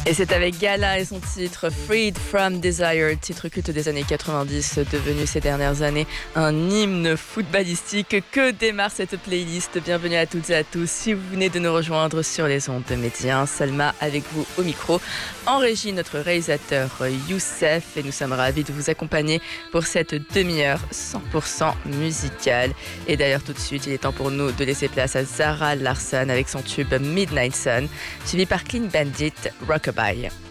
Et c'est avec Gala et son titre Freed from Desire, titre culte des années 90, devenu ces dernières années un hymne footballistique que démarre cette playlist. Bienvenue à toutes et à tous. Si vous venez de nous rejoindre sur les ondes de Médien, Salma avec vous au micro. En régie, notre réalisateur Youssef, et nous sommes ravis de vous accompagner pour cette demi-heure 100% musicale. Et d'ailleurs, tout de suite, il est temps pour nous de laisser place à Zara Larsson avec son tube Midnight Sun, suivi par Clean Bandit, Rockabye.